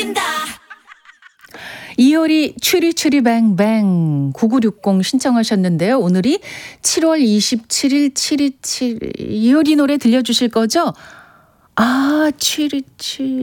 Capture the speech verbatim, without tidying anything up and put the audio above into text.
웃긴다. 이효리 추리추리 뱅뱅 구구육공 신청하셨는데요. 오늘이 칠월 이십칠일 칠이칠 이효리 노래 들려주실 거죠? 아, 추리추리